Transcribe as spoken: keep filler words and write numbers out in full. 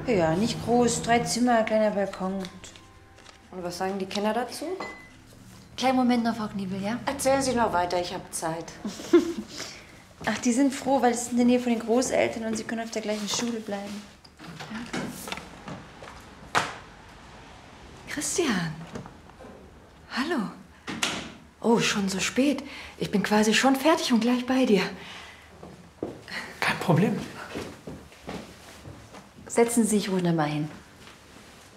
Ja, nicht groß. Drei Zimmer, kleiner Balkon. Und was sagen die Kinder dazu? Kleinen Moment noch, Frau Kniebel, ja? Erzählen Sie noch weiter, ich habe Zeit. Ach, die sind froh, weil es in der Nähe von den Großeltern und sie können auf der gleichen Schule bleiben. Ja. Christian. Hallo. Oh, schon so spät. Ich bin quasi schon fertig und gleich bei dir. Kein Problem. Setzen Sie sich ruhig mal hin.